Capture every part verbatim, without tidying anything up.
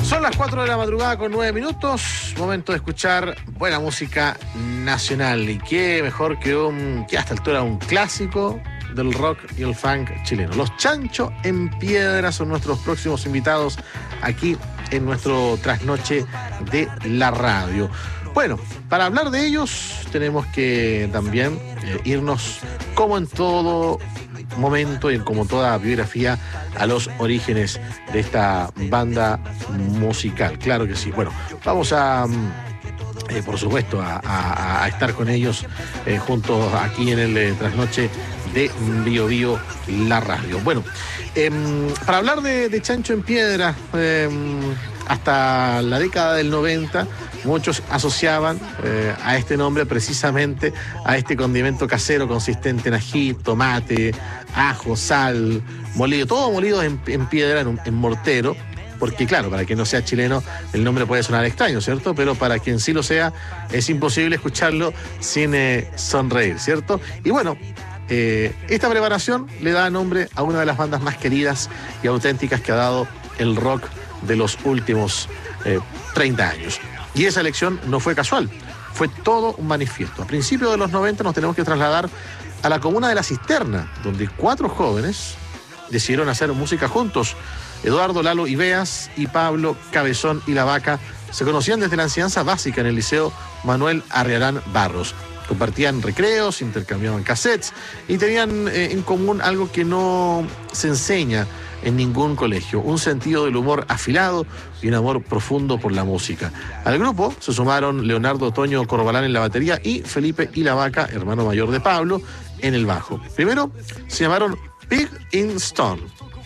Son las cuatro de la madrugada con nueve minutos. Momento de escuchar buena música nacional. Y qué mejor que un, que a esta altura un clásico del rock y el funk chileno. Los Chancho en Piedra son nuestros próximos invitados aquí en nuestro trasnoche de la radio. Bueno, para hablar de ellos tenemos que también eh, irnos, como en todo momento y como toda biografía, a los orígenes de esta banda musical. Claro que sí. Bueno, vamos a, eh, por supuesto, a, a, a estar con ellos eh, juntos aquí en el eh, trasnoche de Bio Bio, la radio. Bueno, eh, para hablar de, de Chancho en Piedra, eh, hasta la década del noventa, muchos asociaban eh, a este nombre precisamente a este condimento casero consistente en ají, tomate, ajo, sal, molido, todo molido en, en piedra, en, un, en mortero, porque claro, para quien no sea chileno el nombre puede sonar extraño, ¿cierto? Pero para quien sí lo sea, es imposible escucharlo sin eh, sonreír, ¿cierto? Y bueno, eh, esta preparación le da nombre a una de las bandas más queridas y auténticas que ha dado el rock de los últimos eh, treinta años. Y esa elección no fue casual, fue todo un manifiesto. A principios de los noventa nos tenemos que trasladar a la comuna de La Cisterna, donde cuatro jóvenes decidieron hacer música juntos. Eduardo Lalo Ibeas y Pablo Cabezón y la Vaca se conocían desde la enseñanza básica en el Liceo Manuel Arriarán Barros. Compartían recreos, intercambiaban cassettes y tenían eh, en común algo que no se enseña en ningún colegio: un sentido del humor afilado y un amor profundo por la música. Al grupo se sumaron Leonardo Toño Corbalán en la batería y Felipe y la Vaca, hermano mayor de Pablo, en el bajo. Primero se llamaron Pig in Stone.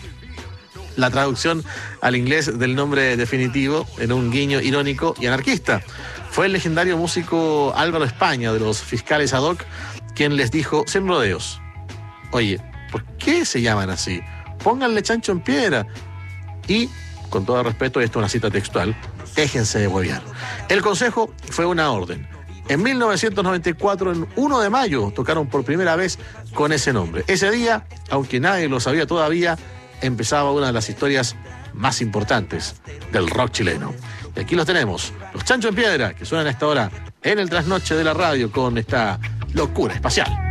La traducción al inglés del nombre definitivo en un guiño irónico y anarquista. Fue el legendario músico Álvaro España de los Fiscales Ad Hoc quien les dijo sin rodeos: oye, ¿por qué se llaman así? Pónganle Chancho en Piedra. Y, con todo respeto, esto es una cita textual, déjense de huevear. El consejo fue una orden. En mil novecientos noventa y cuatro, en uno de mayo, tocaron por primera vez con ese nombre. Ese día, aunque nadie lo sabía todavía, empezaba una de las historias más importantes del rock chileno. Y aquí los tenemos, los Chancho en Piedra, que suenan a esta hora en el trasnoche de la radio con esta locura espacial.